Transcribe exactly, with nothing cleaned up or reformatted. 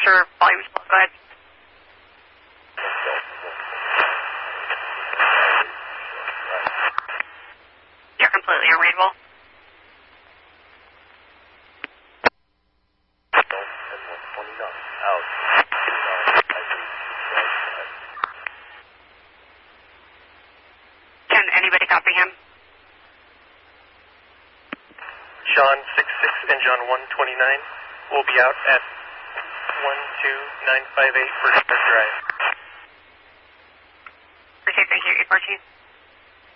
sure volume's low. Go ahead. You're completely unreadable. Can anybody copy him? Sean six six and John one twenty-nine will be out at one two nine five eight First Drive.